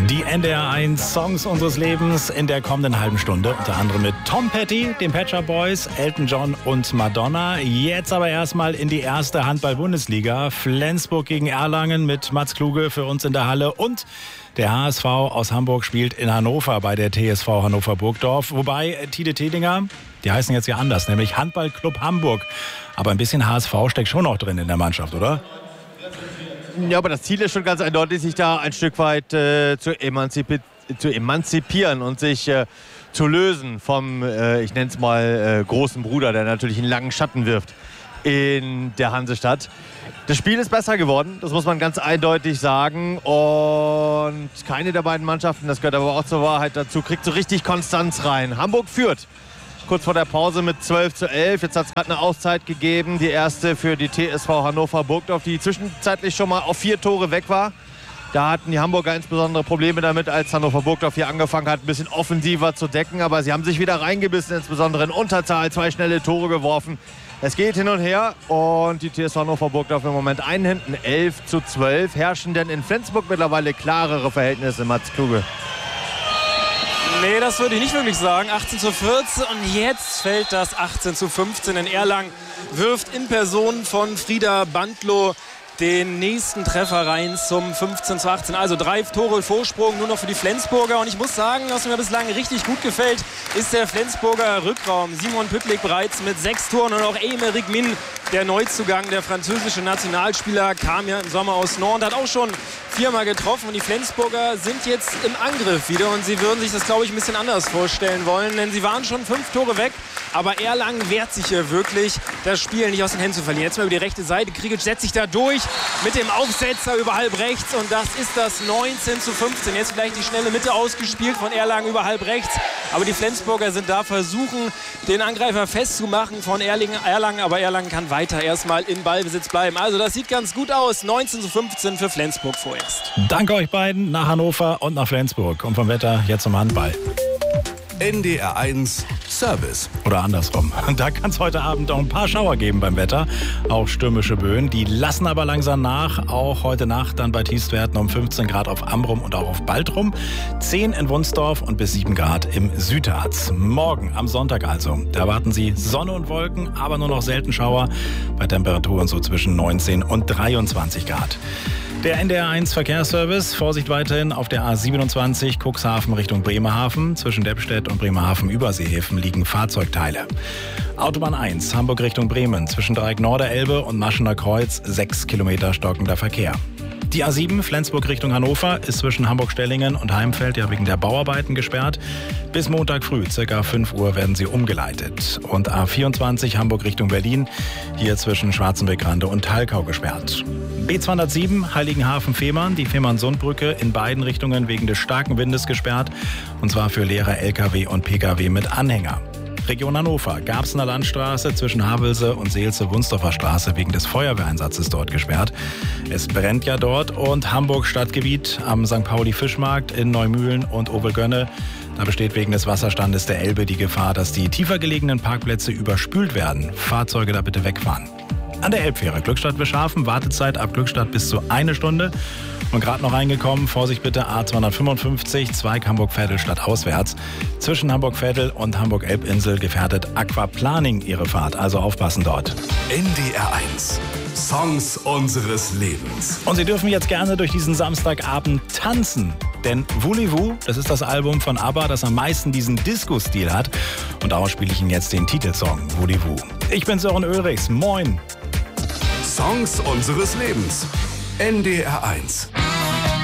Die NDR 1 Songs unseres Lebens in der kommenden halben Stunde. Unter anderem mit Tom Petty, den Pet Shop Boys, Elton John und Madonna. Jetzt aber erstmal in die erste Handball-Bundesliga. Flensburg gegen Erlangen mit Mats Kluge für uns in der Halle. Und der HSV aus Hamburg spielt in Hannover bei der TSV Hannover Burgdorf. Wobei Tide Tedinger, die heißen jetzt ja anders, nämlich Handballclub Hamburg. Aber ein bisschen HSV steckt schon noch drin in der Mannschaft, oder? Ja, aber das Ziel ist schon ganz eindeutig, sich da ein Stück weit zu emanzipieren und sich zu lösen vom, ich nenne es mal, großen Bruder, der natürlich einen langen Schatten wirft in der Hansestadt. Das Spiel ist besser geworden, das muss man ganz eindeutig sagen. Und keine der beiden Mannschaften, das gehört aber auch zur Wahrheit dazu, kriegt so richtig Konstanz rein. Hamburg führt kurz vor der Pause mit 12:11. Jetzt hat es gerade eine Auszeit gegeben. Die erste für die TSV Hannover Burgdorf, die zwischenzeitlich schon mal auf 4 Tore weg war. Da hatten die Hamburger insbesondere Probleme damit, als Hannover Burgdorf hier angefangen hat, ein bisschen offensiver zu decken. Aber sie haben sich wieder reingebissen, insbesondere in Unterzahl, 2 schnelle Tore geworfen. Es geht hin und her und die TSV Hannover Burgdorf im Moment einen hinten, 11:12. Herrschen denn in Flensburg mittlerweile klarere Verhältnisse, Mats Kluge? Nee, das würde ich nicht wirklich sagen. 18:14 und jetzt fällt das 18:15 in Erlangen. Wirft in Person von Frieda Bandlow den nächsten Treffer rein zum 15:18. Also 3 Tore Vorsprung nur noch für die Flensburger. Und ich muss sagen, was mir bislang richtig gut gefällt, ist der Flensburger Rückraum. Simon Püttlik bereits mit 6 Toren und auch Aymeric Min, der Neuzugang, der französische Nationalspieler, kam ja im Sommer aus Nantes, hat auch schon 4-mal getroffen. Und die Flensburger sind jetzt im Angriff wieder. Und sie würden sich das, glaube ich, ein bisschen anders vorstellen wollen. Denn sie waren schon 5 Tore weg. Aber Erlangen wehrt sich hier wirklich, das Spiel nicht aus den Händen zu verlieren. Jetzt mal über die rechte Seite. Krigic setzt sich da durch mit dem Aufsetzer über halb rechts. Und das ist das 19:15. Jetzt vielleicht die schnelle Mitte ausgespielt von Erlangen über halb rechts. Aber die Flensburger sind da, versuchen, den Angreifer festzumachen von Erlangen. Aber Erlangen kann weiter erstmal in Ballbesitz bleiben. Also das sieht ganz gut aus. 19:15 für Flensburg vorerst. Danke euch beiden nach Hannover und nach Flensburg. Und vom Wetter jetzt zum Handball. NDR 1 Service. Oder andersrum. Da kann es heute Abend auch ein paar Schauer geben beim Wetter. Auch stürmische Böen. Die lassen aber langsam nach. Auch heute Nacht dann bei Tiefstwerten um 15 Grad auf Amrum und auch auf Baltrum. 10 in Wunsdorf und bis 7 Grad im Südharz. Morgen am Sonntag also. Da erwarten Sie Sonne und Wolken, aber nur noch selten Schauer. Bei Temperaturen so zwischen 19 und 23 Grad. Der NDR 1 Verkehrsservice. Vorsicht weiterhin auf der A27 Cuxhaven Richtung Bremerhaven. Zwischen Deppstedt und Bremerhaven-Überseehäfen liegen Fahrzeugteile. Autobahn 1 Hamburg Richtung Bremen. Zwischen Dreieck Norderelbe und Maschener Kreuz 6 Kilometer stockender Verkehr. Die A7 Flensburg Richtung Hannover ist zwischen Hamburg-Stellingen und Heimfeld ja wegen der Bauarbeiten gesperrt. Bis Montag früh, ca. 5 Uhr, werden sie umgeleitet. Und A24 Hamburg Richtung Berlin, hier zwischen Schwarzenbeck-Rande und Thalkau gesperrt. B207 Heiligenhafen-Fehmarn, die Fehmarn-Sundbrücke in beiden Richtungen wegen des starken Windes gesperrt. Und zwar für leere LKW und PKW mit Anhänger. Region Hannover, Garbsener Landstraße zwischen Havelse und Seelze-Wunsdorfer Straße wegen des Feuerwehreinsatzes dort gesperrt. Es brennt ja dort und Hamburg Stadtgebiet am St. Pauli-Fischmarkt in Neumühlen und Ovelgönne. Da besteht wegen des Wasserstandes der Elbe die Gefahr, dass die tiefer gelegenen Parkplätze überspült werden. Fahrzeuge da bitte wegfahren. An der Elbfähre Glückstadt-Wischhafen, Wartezeit ab Glückstadt bis zu 1 Stunde. Und gerade noch reingekommen, Vorsicht bitte, A255, Zweig Hamburg-Vettel auswärts. Zwischen Hamburg-Vettel und Hamburg-Elbinsel gefährdet Aquaplaning ihre Fahrt, also aufpassen dort. NDR 1 Songs unseres Lebens. Und Sie dürfen jetzt gerne durch diesen Samstagabend tanzen. Denn Voulez-vous, das ist das Album von ABBA, das am meisten diesen Disco-Stil hat. Und daraus spiele ich Ihnen jetzt den Titelsong, Voulez-vous. Ich bin Sören Ulrichs, moin. Songs unseres Lebens. NDR 1.